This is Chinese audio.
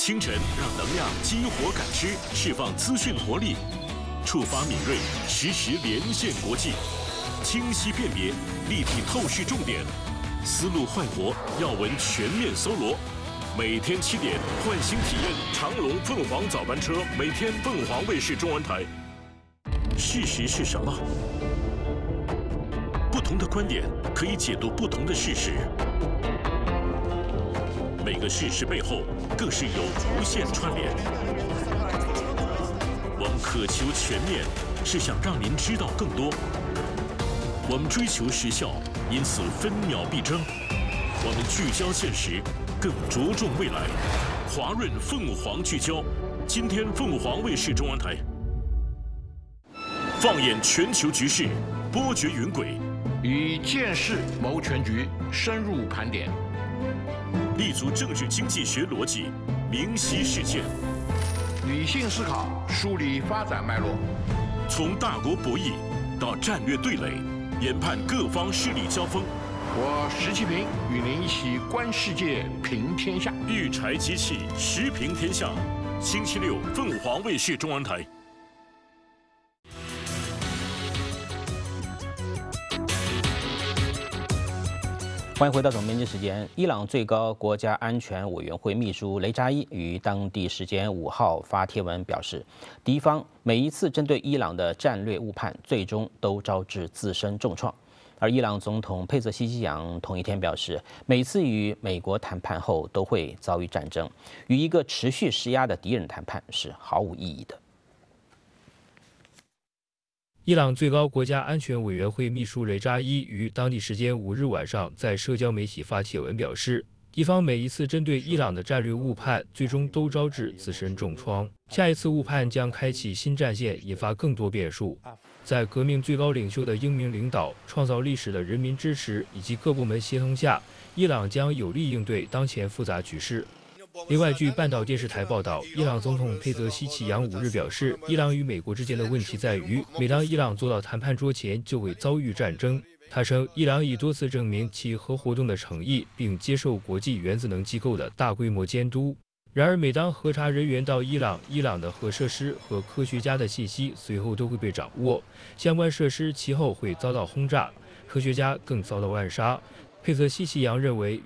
清晨让能量激活感知，释放资讯活力，触发敏锐，实时连线国际，清晰辨别，立体透视重点，思路焕活，要闻全面搜罗。每天7点，唤醒体验长龙凤凰早班车，每天凤凰卫视中文台。事实是什么？不同的观点可以解读不同的事实，每个事实背后更是有无限串联。我们渴求全面，是想让您知道更多。我们追求时效，因此分秒必争。我们聚焦现实，更着重未来。华润凤凰聚焦，今天凤凰卫视中文台。放眼全球局势，波谲云轨， 以见识谋全局，深入盘点， 立足政治经济学逻辑，明晰事件， 理性思考，梳理发展脉络， 从大国博弈到战略对垒，研判各方势力交锋。 我石其平与您一起观世界，评天下。 育才机器，时评天下。星期六，凤凰卫视中文台。 欢迎回到总编辑时间。伊朗最高国家安全委员会秘书雷扎伊于当地时间5号发帖文表示，敌方每一次针对伊朗的战略误判，最终都招致自身重创。而伊朗总统佩泽西基扬同一天表示，每次与美国谈判后都会遭遇战争，与一个持续施压的敌人谈判是毫无意义的。 伊朗最高国家安全委员会秘书雷扎伊于当地时间5日晚上在社交媒体发帖文表示，敌方每一次针对伊朗的战略误判，最终都招致自身重创。下一次误判将开启新战线，引发更多变数。在革命最高领袖的英明领导、创造历史的人民支持以及各部门协同下，伊朗将有力应对当前复杂局势。另外，据半岛电视台报道，伊朗总统佩泽西奇扬5日表示，伊朗与美国之间的问题在于，每当伊朗坐到谈判桌前，就会遭遇战争。他称，伊朗已多次证明其核活动的诚意，并接受国际原子能机构的大规模监督。然而，每当核查人员到伊朗的核设施和科学家的信息随后都会被掌握，相关设施其后会遭到轰炸，科学家更遭到暗杀。佩泽西奇扬认为，